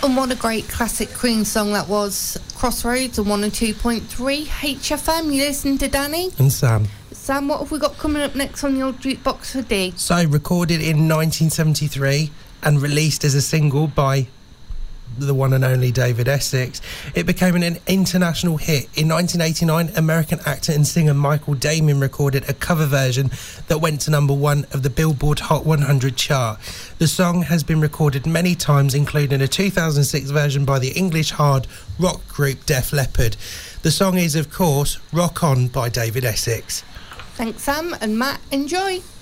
And what a great classic Queen song that was. Crossroads on 102.3 HFM. You listen to Danny and Sam. Sam, what have we got coming up next on the old jukebox for D? So, recorded in 1973 and released as a single by the one and only David Essex, it became an international hit. In 1989, American actor and singer Michael Damon recorded a cover version that went to number 1 of the Billboard Hot 100 chart. The song has been recorded many times, including a 2006 version by the English hard rock group Def Leppard. The song is, of course, Rock On by David Essex. Thanks, Sam, and Matt, enjoy.